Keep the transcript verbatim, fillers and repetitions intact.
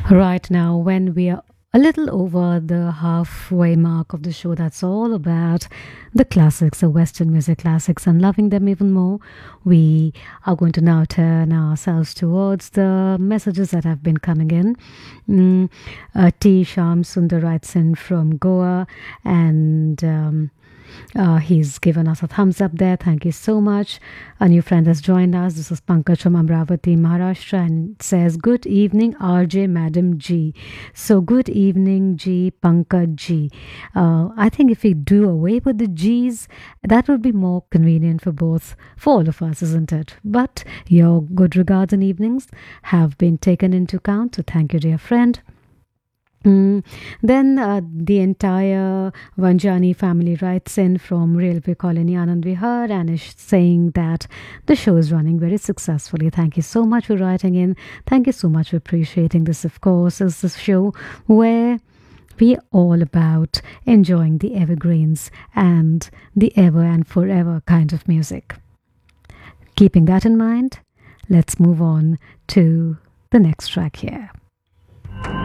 Right now, when we are a little over the halfway mark of the show, that's all about the classics, the Western music classics, and loving them even more. We are going to now turn ourselves towards the messages that have been coming in. Mm, uh, T. Sham Sundar writes in from Goa, and um, uh, he's given us a thumbs up there. Thank you so much. A new friend has joined us. This is Pankaj from Amravati, Maharashtra, and it says, Good evening, R J Madam G. So, good evening, G, Pankaj G. Uh, I think if we do away with the G's, that would be more convenient for both, for all of us, isn't it? But your good regards and evenings have been taken into account. So, thank you, dear friend. Mm. Then uh, the entire Vanjani family writes in from Railway Colony Anand Vihar and is saying that the show is running very successfully. Thank you so much for writing in. Thank you so much for appreciating this. Of course, is this show where we're all about enjoying the evergreens and the ever and forever kind of music. Keeping that in mind, let's move on to the next track here.